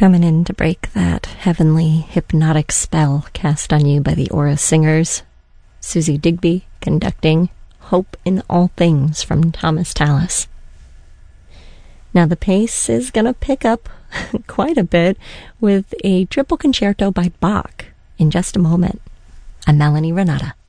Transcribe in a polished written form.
Coming in to break that heavenly hypnotic spell cast on you by the Aura Singers, Susie Digby conducting Hope in All Things from Thomas Tallis. Now the pace is going to pick up quite a bit with a triple concerto by Bach in just a moment. I'm Melanie Renata.